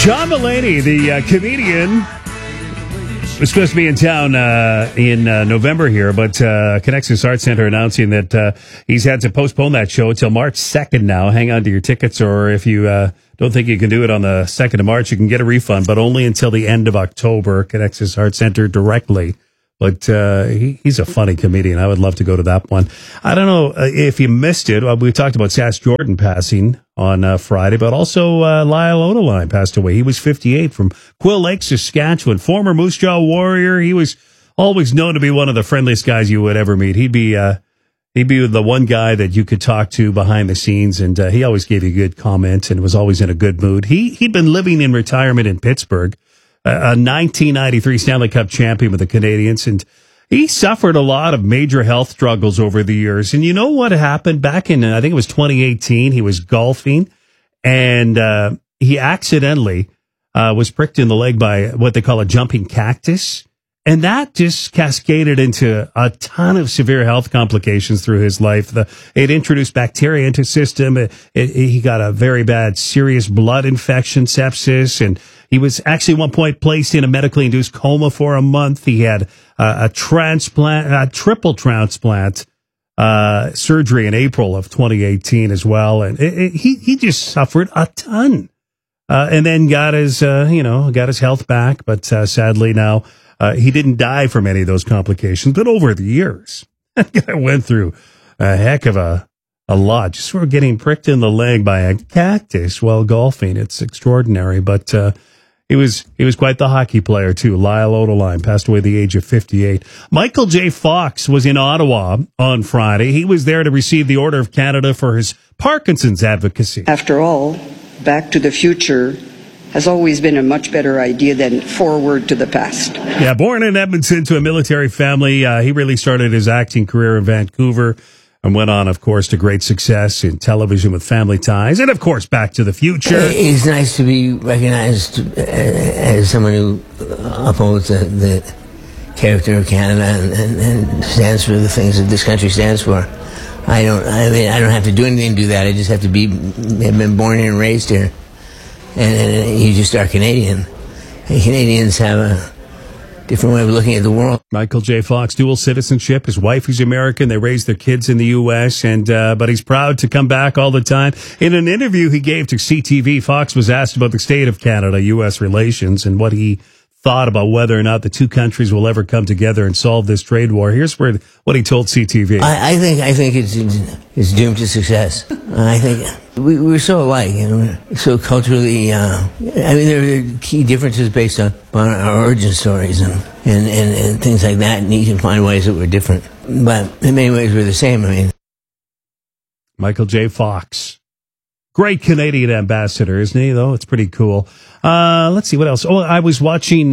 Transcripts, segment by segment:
John Mulaney, the comedian, was supposed to be in town in November here, but Connexus Arts Center announcing that he's had to postpone that show until March 2nd now. Hang on to your tickets, or if you don't think you can do it on the 2nd of March, you can get a refund, but only until the end of October. Connexus Arts Center directly. But he's a funny comedian. I would love to go to that one. I don't know if you missed it. We talked about Sass Jordan passing on Friday, but also Lyle Odeline passed away. He was 58 from Quill Lake, Saskatchewan. Former Moose Jaw Warrior. He was always known to be one of the friendliest guys you would ever meet. He'd be the one guy that you could talk to behind the scenes, and he always gave you good comments and was always in a good mood. He'd been living in retirement in Pittsburgh. A 1993 Stanley Cup champion with the Canadiens, and he suffered a lot of major health struggles over the years. And you know what happened back in, I think it was 2018, he was golfing, and he accidentally was pricked in the leg by what they call a jumping cactus. And that just cascaded into a ton of severe health complications through his life. It introduced bacteria into his system. He got a very bad, serious blood infection, sepsis, and he was actually at one point placed in a medically induced coma for a month. He had a triple transplant surgery in April of 2018 as well, and he just suffered a ton. And then got his health back, but sadly now. He didn't die from any of those complications, but over the years, that guy went through a heck of a lot. Just for getting pricked in the leg by a cactus while golfing. It's extraordinary, but he was quite the hockey player too. Lyle Odeline passed away at the age of 58. Michael J. Fox was in Ottawa on Friday. He was there to receive the Order of Canada for his Parkinson's advocacy. After all, Back to the Future has always been a much better idea than Forward to the Past. Yeah, born in Edmonton to a military family, he really started his acting career in Vancouver and went on, of course, to great success in television with Family Ties and, of course, Back to the Future. It's nice to be recognized as someone who upholds the character of Canada and stands for the things that this country stands for. I don't have to do anything to do that. I just have to have been born here and raised here. And you just are Canadian. And Canadians have a different way of looking at the world. Michael J. Fox, dual citizenship. His wife is American. They raised their kids in the U.S., but he's proud to come back all the time. In an interview he gave to CTV, Fox was asked about the state of Canada-U.S. relations and what he thought about whether or not the two countries will ever come together and solve this trade war. Here's what he told CTV. I think it's doomed to success. I think we're so alike, so culturally. There are key differences based on our origin stories and things like that, and you can find ways that we're different. But in many ways, we're the same. Michael J. Fox. Great Canadian ambassador, isn't he, though? It's pretty cool. Let's see, what else? Oh, I was watching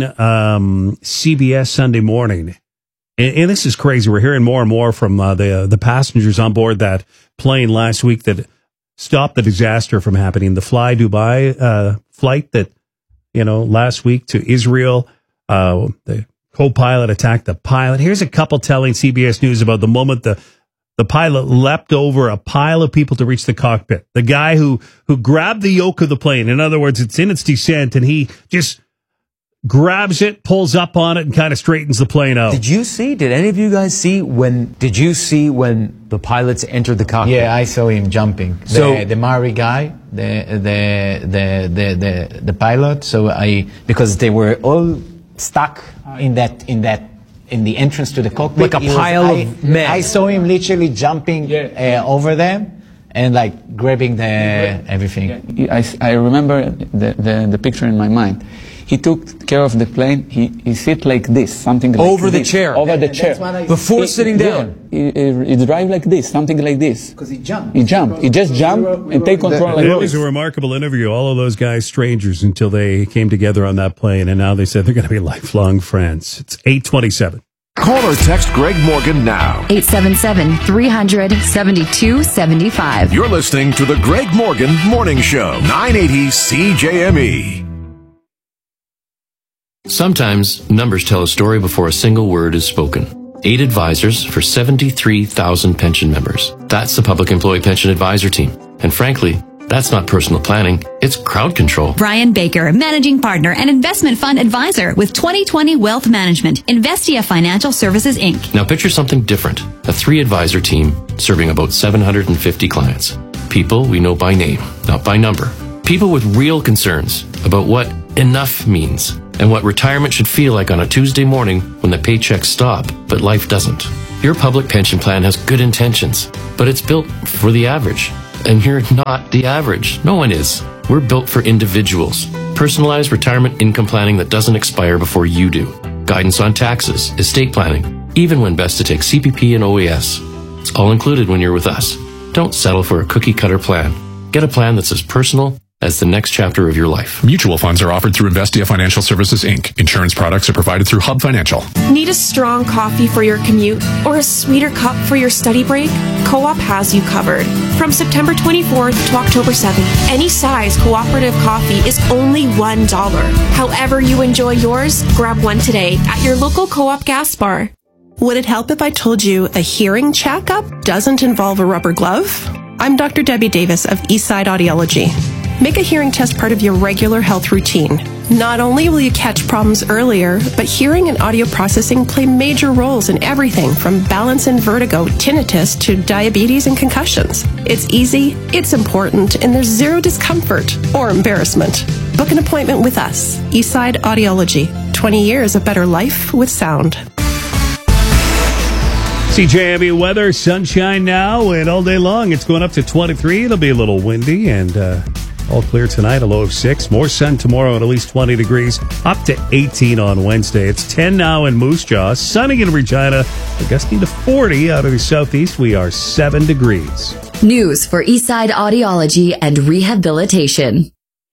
CBS Sunday Morning, and this is crazy. We're hearing more and more from the passengers on board that plane last week that stopped the disaster from happening. The Fly Dubai flight that, last week to Israel, the co-pilot attacked the pilot. Here's a couple telling CBS News about the moment the pilot leapt over a pile of people to reach the cockpit. The guy who grabbed the yoke of the plane. In other words, it's in its descent, and he just grabs it, pulls up on it, and kind of straightens the plane out. Did any of you guys see when the pilots entered the cockpit? Yeah, I saw him jumping. The Maori guy, the pilot. Because they were all stuck in the entrance to the cockpit. Like a pile of men. I saw him literally jumping over them and grabbing everything. Yeah. I remember the picture in my mind. He took care of the plane. He sit like this, something like over this. the chair. Over the chair. Before sitting down. He drive like this, something like this. Because he jumped. He just jumped and take control like this. It was a remarkable interview. All of those guys, strangers, until they came together on that plane, and now they said they're going to be lifelong friends. It's 8:27. Call or text Greg Morgan now. 877-300-7275. You're listening to the Greg Morgan Morning Show, 980 CJME. Sometimes numbers tell a story before a single word is spoken. 8 advisors for 73,000 pension members. That's the Public Employee Pension Advisor Team. And frankly, That's not personal planning, it's crowd control. Brian Baker, Managing Partner and Investment Fund Advisor with 2020 Wealth Management, Investia Financial Services, Inc. Now picture something different. A 3-advisor team serving about 750 clients. People we know by name, not by number. People with real concerns about what enough means and what retirement should feel like on a Tuesday morning when the paychecks stop, but life doesn't. Your public pension plan has good intentions, but it's built for the average. And you're not the average. No one is. We're built for individuals. Personalized retirement income planning that doesn't expire before you do. Guidance on taxes, estate planning, even when best to take CPP and OAS. It's all included when you're with us. Don't settle for a cookie-cutter plan. Get a plan that's as personal as the next chapter of your life. Mutual funds are offered through Investia Financial Services, Inc. Insurance products are provided through Hub Financial. Need a strong coffee for your commute or a sweeter cup for your study break? Co-op has you covered. From September 24th to October 7th, any size cooperative coffee is only $1. However you enjoy yours, grab one today at your local Co-op gas bar. Would it help if I told you a hearing checkup doesn't involve a rubber glove? I'm Dr. Debbie Davis of Eastside Audiology. Make a hearing test part of your regular health routine. Not only will you catch problems earlier, but hearing and audio processing play major roles in everything from balance and vertigo, tinnitus, to diabetes and concussions. It's easy, it's important, and there's zero discomfort or embarrassment. Book an appointment with us, Eastside Audiology. 20 years of better life with sound. CJME weather, sunshine now and all day long. It's going up to 23. It'll be a little windy and all clear tonight, a low of 6. More sun tomorrow at least 20 degrees, up to 18 on Wednesday. It's 10 now in Moose Jaw. Sunny in Regina, gusting to 40 out of the southeast. We are 7 degrees. News for Eastside Audiology and Rehabilitation.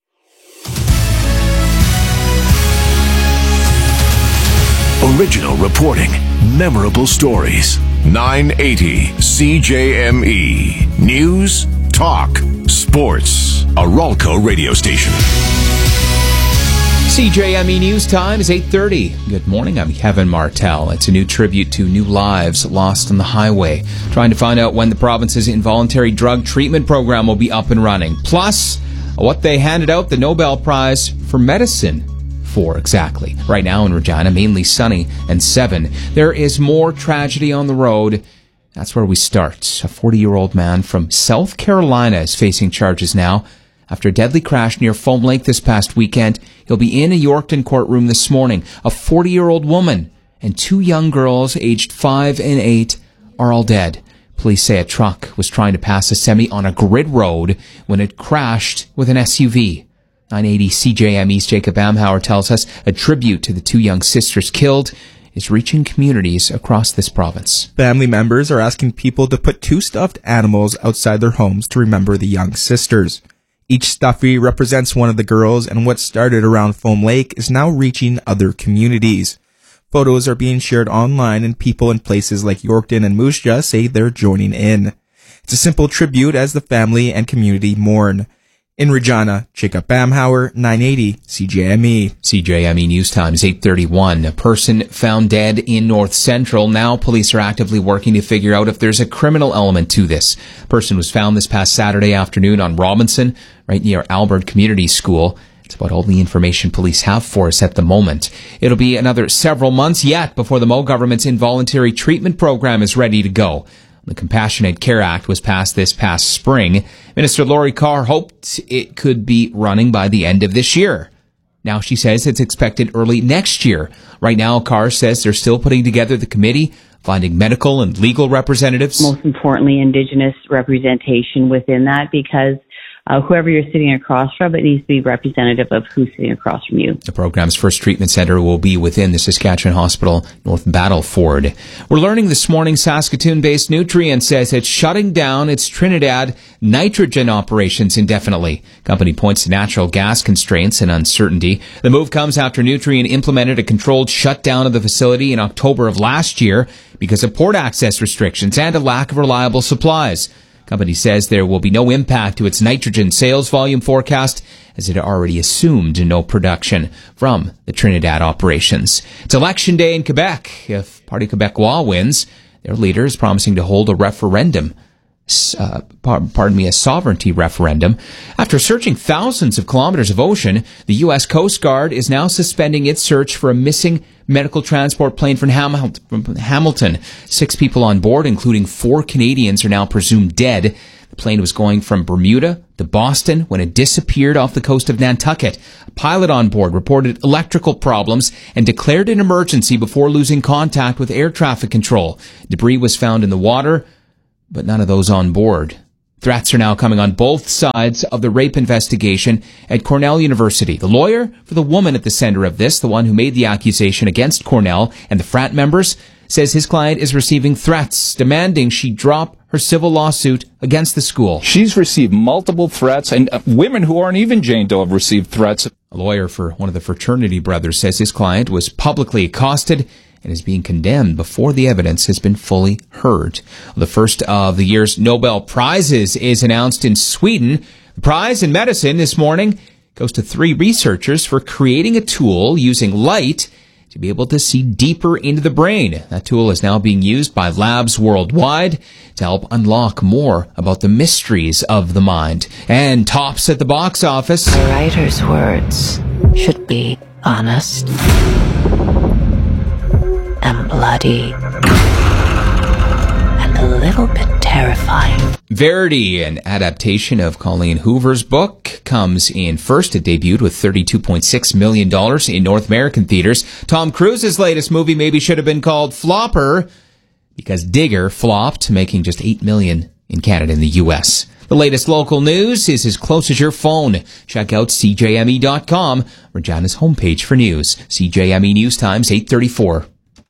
Original reporting, memorable stories. 980 CJME. News, talk, sports. A Ralco radio station. CJME News Time is 8:30. Good morning, I'm Kevin Martell. It's a new tribute to new lives lost on the highway. Trying to find out when the province's involuntary drug treatment program will be up and running. Plus, what they handed out the Nobel Prize for Medicine for exactly. Right now in Regina, mainly sunny and 7. There is more tragedy on the road. That's where we start. A 40-year-old man from South Carolina is facing charges now. After a deadly crash near Foam Lake this past weekend, he'll be in a Yorkton courtroom this morning. A 40-year-old woman and 2 young girls aged 5 and 8 are all dead. Police say a truck was trying to pass a semi on a grid road when it crashed with an SUV. 980 CJME's Jacob Amhauer tells us a tribute to the 2 young sisters killed is reaching communities across this province. Family members are asking people to put 2 stuffed animals outside their homes to remember the young sisters. Each stuffy represents one of the girls, and what started around Foam Lake is now reaching other communities. Photos are being shared online, and people in places like Yorkton and Moose Jaw say they're joining in. It's a simple tribute as the family and community mourn. In Regina, Jacob Bamhauer, 980 CJME. CJME News Time is 8:31. A person found dead in North Central. Now police are actively working to figure out if there's a criminal element to this. A person was found this past Saturday afternoon on Robinson, right near Albert Community School. It's about all the information police have for us at the moment. It'll be another several months yet before the Mo government's involuntary treatment program is ready to go. The Compassionate Care Act was passed this past spring. Minister Laurie Carr hoped it could be running by the end of this year. Now she says it's expected early next year. Right now, Carr says they're still putting together the committee, finding medical and legal representatives. Most importantly, Indigenous representation within that, because whoever you're sitting across from, it needs to be representative of who's sitting across from you. The program's first treatment center will be within the Saskatchewan Hospital, North Battleford. We're learning this morning Saskatoon-based Nutrien says it's shutting down its Trinidad nitrogen operations indefinitely. Company points to natural gas constraints and uncertainty. The move comes after Nutrien implemented a controlled shutdown of the facility in October of last year because of port access restrictions and a lack of reliable supplies. Company says there will be no impact to its nitrogen sales volume forecast as it already assumed no production from the Trinidad operations. It's election day in Quebec. If Parti Québécois wins, their leader is promising to hold a referendum a sovereignty referendum. After searching thousands of kilometers of ocean, the U.S. Coast Guard is now suspending its search for a missing medical transport plane from Hamilton. 6 people on board, including 4 Canadians, are now presumed dead. The plane was going from Bermuda to Boston when it disappeared off the coast of Nantucket. A pilot on board reported electrical problems and declared an emergency before losing contact with air traffic control. Debris was found in the water, but none of those on board. Threats are now coming on both sides of the rape investigation at Cornell University. The lawyer for the woman at the center of this, the one who made the accusation against Cornell and the frat members, says his client is receiving threats demanding she drop her civil lawsuit against the school. She's received multiple threats, and women who aren't even Jane Doe have received threats. A lawyer for one of the fraternity brothers says his client was publicly accosted and is being condemned before the evidence has been fully heard. The first of the year's Nobel Prizes is announced in Sweden. The prize in medicine this morning goes to 3 researchers for creating a tool using light to be able to see deeper into the brain. That tool is now being used by labs worldwide to help unlock more about the mysteries of the mind. And tops at the box office. The writer's words should be honest and bloody and a little bit terrifying. Verity, an adaptation of Colleen Hoover's book, comes in first. It debuted with $32.6 million in North American theaters. Tom Cruise's latest movie maybe should have been called Flopper because Digger flopped, making just $8 million in Canada and the U.S. The latest local news is as close as your phone. Check out CJME.com, Regina's homepage for news. CJME News Times, 8:34.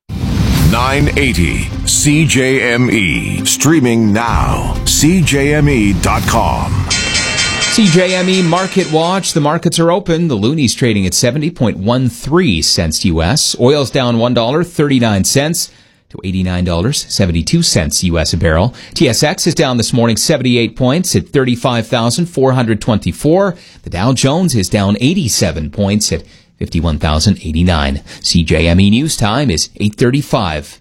980 CJME. Streaming now. CJME.com. CJME Market Watch. The markets are open. The Looney's trading at 70.13 cents U.S. Oil's down $1.39 to $89.72 U.S. a barrel. TSX is down this morning 78 points at 35,424. The Dow Jones is down 87 points at 51,089. CJME News Time is 8:35.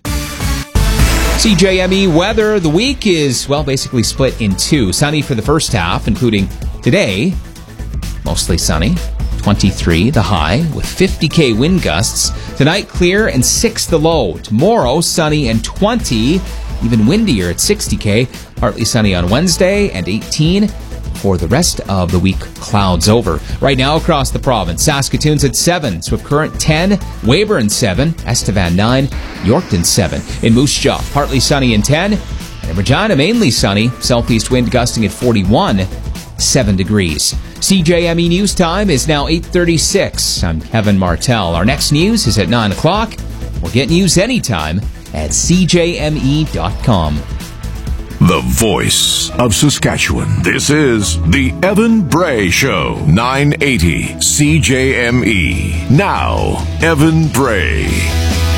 CJME weather. The week is, basically split in 2. Sunny for the first half, including today. Mostly sunny. 23 the high with 50k wind gusts. Tonight clear and 6 the low. Tomorrow sunny and 20, even windier at 60k. Partly sunny on Wednesday and 18. For the rest of the week, clouds over. Right now across the province, Saskatoon's at 7, Swift Current 10, Weyburn 7, Estevan 9, Yorkton 7. In Moose Jaw, partly sunny and 10, and in Regina, mainly sunny, southeast wind gusting at 41, 7 degrees. CJME News Time is now 8:36. I'm Kevin Martell. Our next news is at 9 o'clock. We'll get news anytime at CJME.com. The voice of Saskatchewan. This is the Evan Bray Show. 980 CJME. Now, Evan Bray.